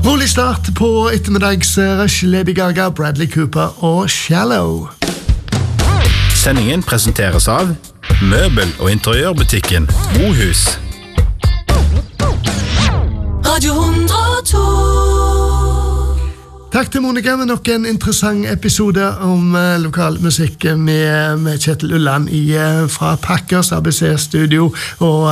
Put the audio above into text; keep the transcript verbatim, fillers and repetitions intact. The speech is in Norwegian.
Rolig start på ettermiddagsrush, Lady Gaga, Bradley Cooper og Shallow. Sendingen presenteres av Møbel- og interiørbutikken Mohus. Radio hundre og to. Takk til Monica med nok en interessant episode om uh, lokal musikk med, med Kjetil Ulland i, uh, fra Packers A B C Studio og